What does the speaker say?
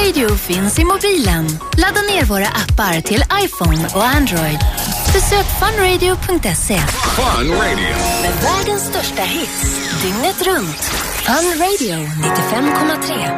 Radio finns i mobilen. Ladda ner våra appar till iPhone och Android. Besök funradio.se. Fun Radio. Med världens största hits, dygnet runt. Fun Radio 95,3.